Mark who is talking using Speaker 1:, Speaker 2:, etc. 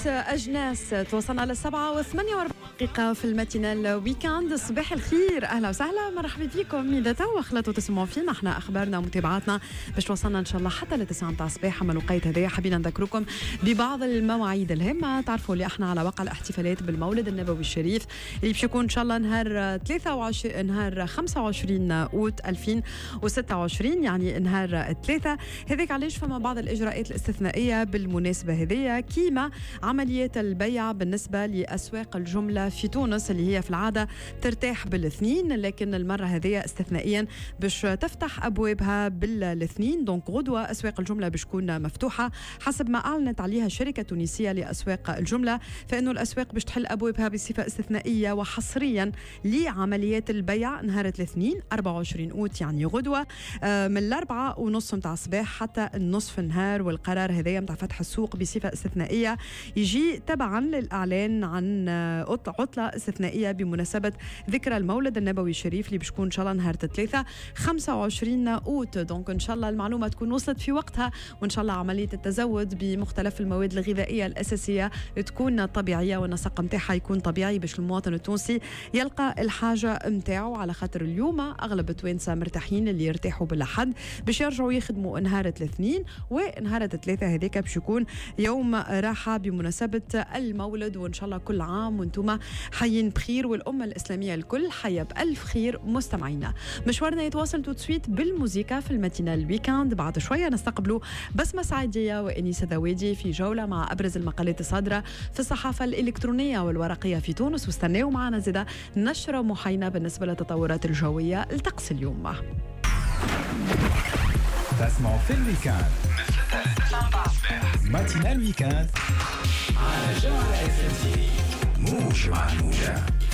Speaker 1: أجناس توصلنا للسبعة و48 دقيقة في الماتينال ويكاند. صباح الخير، أهلا وسهلا، مرحبا بكم. إذا تو خلطوا تسمعوا فينا احنا أخبارنا ومتابعاتنا باش توصلنا إن شاء الله حتى لتسعة متاع الصباح. أما الوقيت هذا حبينا نذكركم ببعض المواعيد الهامة. تعرفوا اللي احنا على وقع الاحتفالات بالمولد النبوي الشريف اللي باش يكون إن شاء الله نهار 25 أوت 2026، يعني نهار 3. هذاك علاش فما بعض الإجراءات الاستثنائية بالمناسبة هذية، كيما عمليات البيع بالنسبة لأسواق الجملة في تونس اللي هي في العادة ترتاح بالاثنين، لكن المرة هذه استثنائيا باش تفتح أبوابها بالاثنين. دونك غدوة أسواق الجملة باش تكون مفتوحة حسب ما أعلنت عليها الشركة التونسية لأسواق الجملة، فإنه الأسواق باش تحل أبوابها بصفة استثنائية وحصريا لعمليات البيع نهار الاثنين 24 أوت، يعني غدوة من 4:30 متاع الصباح حتى النصف النهار. والقرار هذا متاع فتح السوق بصفة استثنائية يجي تبعا للإعلان عن عطلة استثنائية بمناسبة ذكرى المولد النبوي الشريف اللي بيكون إن شاء الله نهار 3 25 أوت. دونك إن شاء الله المعلومة تكون وصلت في وقتها، وإن شاء الله عملية التزود بمختلف المواد الغذائية الأساسية تكون طبيعية والنسق متاعها يكون طبيعي باش المواطن التونسي يلقى الحاجة متاعه. على خاطر اليوم أغلب التوانسة مرتاحين اللي يرتاحوا بالأحد باش يرجعوا يخدموا نهار الاثنين، ونهار الثلاثة هذيك باش يكون يوم راحة بمناسبة المولد. وإن شاء الله كل عام وانتم حيين بخير والأمة الإسلامية الكل حيا بألف خير. مستمعينا مشوارنا يتواصل توتسويت بالموسيقى في الماتينال ويكاند. بعد شوية نستقبلوا بسمة سعيدية وإنيسة ذوادي في جولة مع أبرز المقالات الصادرة في الصحافة الإلكترونية والورقية في تونس، واستناوا معنا زيادة نشرة محاينة بالنسبة للتطورات الجوية الطقس اليوم.
Speaker 2: تسمعوا في الويكاند مثل 9 الصباح ماتينال ويكاند على جوهر FM. موج مع الموجة.